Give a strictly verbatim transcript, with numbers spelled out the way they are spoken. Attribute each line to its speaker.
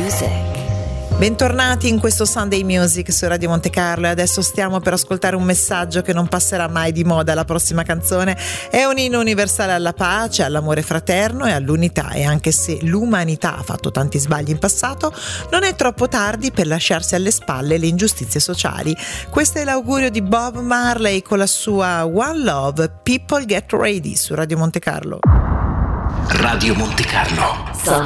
Speaker 1: Music.
Speaker 2: Bentornati in questo Sunday Music su Radio Monte Carlo e adesso stiamo per ascoltare un messaggio che non passerà mai di moda. La prossima canzone è un inno universale alla pace, all'amore fraterno e all'unità, e anche se l'umanità ha fatto tanti sbagli in passato, non è troppo tardi per lasciarsi alle spalle le ingiustizie sociali. Questo è l'augurio di Bob Marley con la sua One Love, People Get Ready su Radio Monte Carlo.
Speaker 1: Radio Monte Carlo.